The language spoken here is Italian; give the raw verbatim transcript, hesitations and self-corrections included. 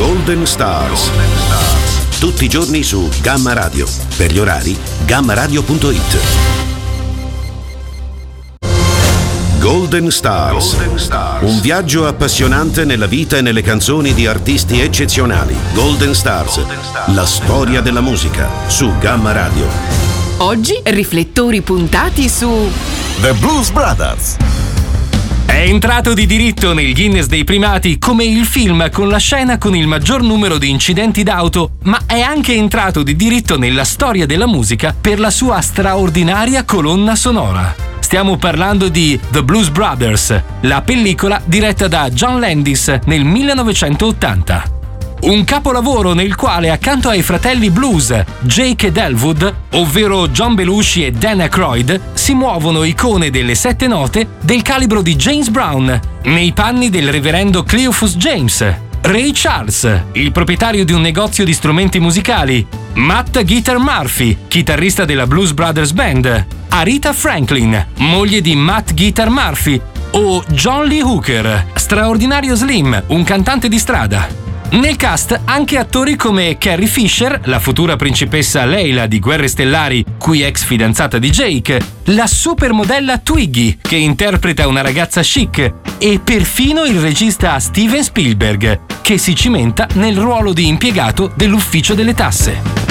Golden Stars. Tutti i giorni su Gamma Radio. Per gli orari, gamma radio punto it. Golden Stars. Golden Stars. Un viaggio appassionante nella vita e nelle canzoni di artisti eccezionali. Golden Stars. Golden Stars. La storia della musica su Gamma Radio. Oggi riflettori puntati su The Blues Brothers. È entrato di diritto nel Guinness dei primati come il film con la scena con il maggior numero di incidenti d'auto, ma è anche entrato di diritto nella storia della musica per la sua straordinaria colonna sonora. Stiamo parlando di The Blues Brothers, la pellicola diretta da John Landis nel millenovecentottanta. Un capolavoro nel quale, accanto ai fratelli blues Jake ed Elwood, ovvero John Belushi e Dan Aykroyd, si muovono icone delle sette note del calibro di James Brown, nei panni del reverendo Cleophas James, Ray Charles, il proprietario di un negozio di strumenti musicali, Matt Guitar Murphy, chitarrista della Blues Brothers Band, Aretha Franklin, moglie di Matt Guitar Murphy, o John Lee Hooker, straordinario Slim, un cantante di strada. Nel cast anche attori come Carrie Fisher, la futura principessa Leila di Guerre Stellari, cui ex fidanzata di Jake, la supermodella Twiggy, che interpreta una ragazza chic, e perfino il regista Steven Spielberg, che si cimenta nel ruolo di impiegato dell'ufficio delle tasse.